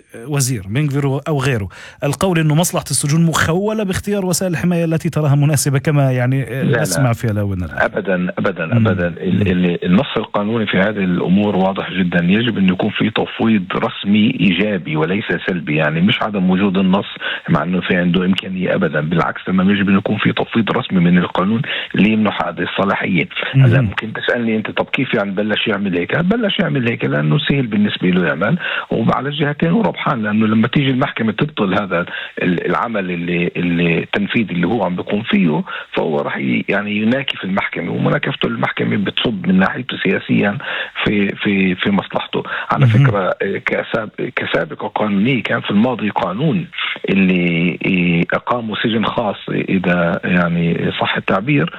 وزير بنغفير أو غيره القول أنه مصلحة السجون مخولة باختيار وسائل الحماية التي تراها مناسبة كما يعني نسمع في الآونة أبدا أبدا أبدا. النص القانوني في هذه الأمور واضح جدا. يجب أن يكون في تفويض رسمي إيجابي وليس سلبي، يعني مش عدم وجود النص مع أنه في عنده إمكانية، أبدا بالعكس تماما. يجب أن يكون في تفويض رسمي من القانون اللي يمنح هذه الصلاحية. هلا ممكن تسألني أنت طب كيف يعني بلش يعمل هيك؟ بلش يعمل هيك لأنه سهل بالنسبة له يعمل، وعلى الجهتين وربحان، لأنه لما تيجي المحكمة تبطل هذا العمل اللي التنفيذ اللي هو عم بيقوم فيه، فهو راح يعني يناكف المحكمة، ومناكفته المحكمة بتصب من ناحيته سياسيا في مصلحته. على فكرة كسابقة قانونية كان في الماضي قانون اللي أقاموا سجن خاص إذا يعني صح التعبير،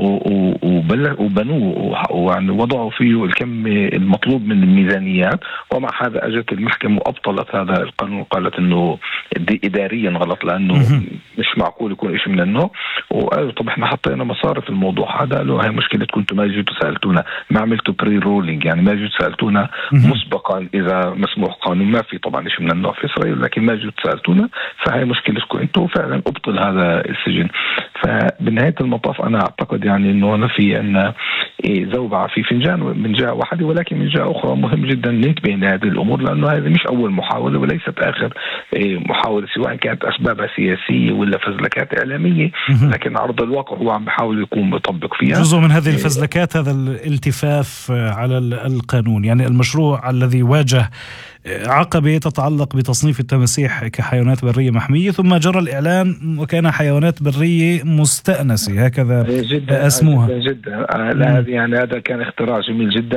وبنوه ويعني وضعوا فيه الكم المطلوب من الميزانيات، ومع هذا أجت المحكمة وأبطلت هذا القانون، قالت إنه إداريا غلط لأنه مش معقول يكون إشي من النوع. وقالوا طب إحنا حطينا مصاري في الموضوع هذا. قالوا هاي مشكلة، كنتوا ما جيتوا سألتونا، ما عملتوا بري رولينج، يعني ما جيتوا سألتونا مسبقا إذا مسموح قانون. ما في طبعا إشي من النوع في إسرائيل، لكن ما جيتوا سألتونا، فهاي مشكلتكم انتوا. فعلا ابطل هذا السجن. فبنهاية المطاف أنا أعتقد يعني إنه أنا في أن زوبعة في فنجان من جهة واحدة، ولكن من جهة أخرى مهم جدا ننتبه لهذه الأمور، لأنه هذه مش أول محاولة وليست آخر محاولة، سواء كانت أسبابها سياسية ولا فزلكات إعلامية، لكن عرض الواقع هو عم بحاول يكون مطبق فيها. جزء من هذه الفزلكات هذا الالتفاف على القانون، يعني المشروع الذي واجه عقبة تتعلق بتصنيف التماسيح كحيوانات برية محمية، ثم جرى الإعلان وكان حيوانات برية مستأنسة، هكذا أسموها. جدا يعني هذا كان اختراع جميل جدا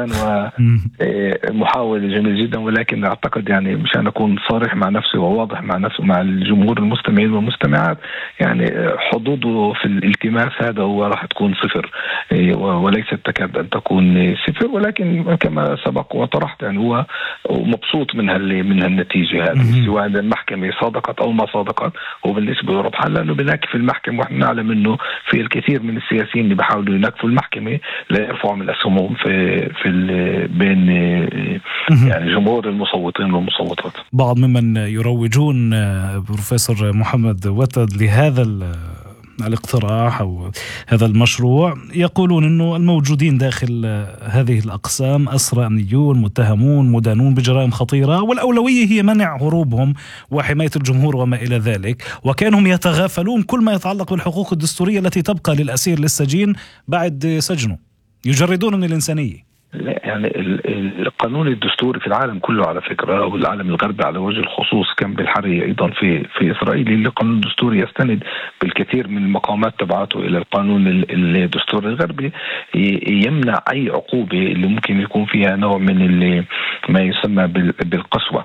ومحاولة جميل جدا، ولكن أعتقد يعني مشان أكون صريح مع نفسي وواضح مع نفسي مع الجمهور المستمعين والمستمعات، يعني حظوظه في الالتماس هذا هو راح تكون صفر، وليست تكاد أن تكون صفر. ولكن كما سبق وطرحت يعني هو مبسوط من النتيجة هذه، سواء المحكمة صادقت أو ما صادقت، وبالنسبة لربحان لأنه بناكف المحكمة. وإحنا نعلم إنه في الكثير من السياسيين اللي بيحاولوا يناكفوا المحكمة لا يرفعوا من أسهمهم في بين يعني جمهور المصوتين والمصوتات. بعض ممن يروجون بروفيسور محمد وتد لهذا الاقتراح أو هذا المشروع يقولون أنه الموجودين داخل هذه الأقسام أسرى أمنيون متهمون مدانون بجرائم خطيرة، والأولوية هي منع هروبهم وحماية الجمهور وما إلى ذلك، وكانهم يتغافلون كل ما يتعلق بالحقوق الدستورية التي تبقى للأسير للسجين بعد سجنه، يجردون من الإنسانية. لا يعني القانون الدستوري في العالم كله على فكرة، والعالم الغربي على وجه الخصوص كان بالحرية أيضا في إسرائيل، اللي القانون الدستوري يستند بالكثير من المقامات تبعته إلى القانون الدستوري الغربي، يمنع أي عقوبة اللي ممكن يكون فيها نوع من اللي ما يسمى بالقسوة،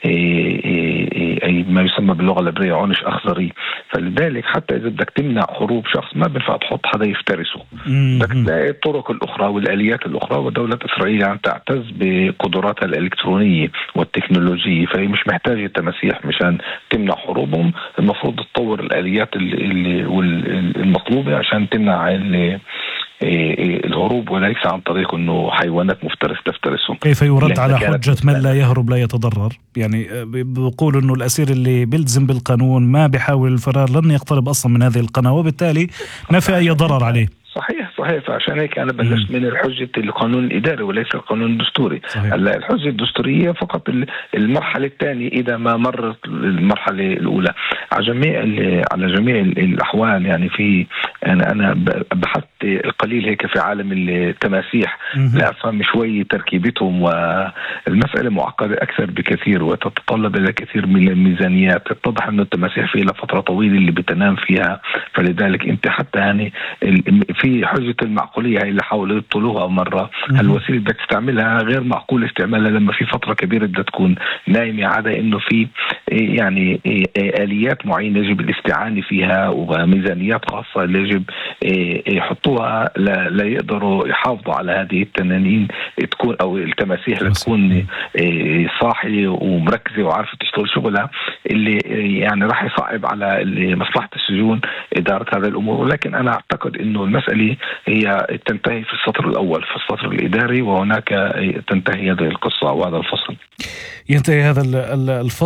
أي ما يسمى باللغة العبرية عنش أخزري. فلذلك حتى إذا بدك تمنع هروب شخص ما بنفع تحط حدا يفترسه، بدك تلاقي الطرق الأخرى والآليات الأخرى. ودولة إسرائيل يعني تعتز بقدراتها الإلكترونية والتكنولوجية، فهي مش محتاجة التماسيح مشان تمنع هروبهم. المفروض تطور الآليات المطلوبة عشان تمنع الهروب، وليس عن طريق انه حيوانات مفترس تفترسهم. كيف يرد على حجة من لا يهرب لا يتضرر؟ يعني بيقول انه الاسير اللي بيلزم بالقانون ما بيحاول الفرار لن يقترب اصلا من هذه القناة، وبالتالي ما في اي ضرر عليه. صحيح. فعشان هيك أنا بلشت من الحجة القانون الإداري وليس القانون الدستوري. هلا الحجة الدستورية فقط المرحلة الثانية إذا ما مرت المرحلة الأولى على جميع الأحوال. يعني في أنا بحثت قليل هيك في عالم التماسيح لأفهم شوي تركيبتهم، والمسألة معقدة أكثر بكثير وتتطلب إلى كثير من الميزانيات. اتضح أنه التماسيح فيها فترة طويلة اللي بتنام فيها، فلذلك أنت حتى يعني في حجة المعقولية هي اللي حاولوا يبطلوها مرة. الوسيلة بدك تستعملها غير معقول استعمالها لما في فترة كبيرة بدها تكون نايمة، عدا إنه في يعني آليات معينة يجب الاستعانة فيها وميزانيات خاصة اللي يجب يحطوها لا يقدروا يحافظوا على هذه التنانين تكون أو التماسيح لتكون صاحية ومركزة وعارفة تشتغل شغلها، اللي يعني راح يصعب على مصلحة السجون إدارة هذا الأمور. ولكن أنا أعتقد إنه المسألة هي تنتهي في السطر الأول في السطر الإداري، وهناك تنتهي هذه القصة وهذا الفصل. ينتهي هذا الفصل